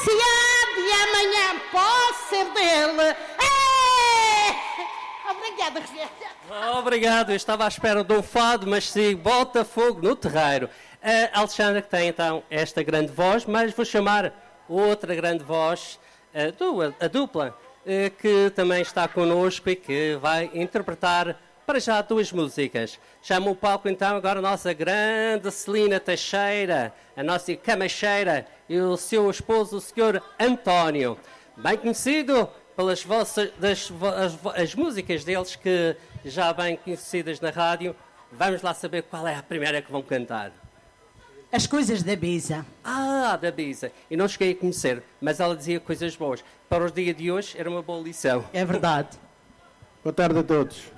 se há de amanhã posso ser dele. Obrigada, Rogério. Obrigado, eu estava à espera de um fado, mas sim, bota fogo no terreiro. A Alexandra que tem então esta grande voz, mas vou chamar outra grande voz, a dupla, que também está connosco e que vai interpretar para já 2 músicas. Chamo o palco então agora a nossa grande Celina Teixeira, a nossa camacheira, e o seu esposo, o Sr. António, bem conhecido pelas as músicas deles que já bem conhecidas na rádio. Vamos lá saber qual é a primeira que vão cantar. As coisas da Bisa. Da Bisa. Eu não cheguei a conhecer, mas ela dizia coisas boas. Para o dia de hoje era uma boa lição. É verdade. Boa tarde a todos.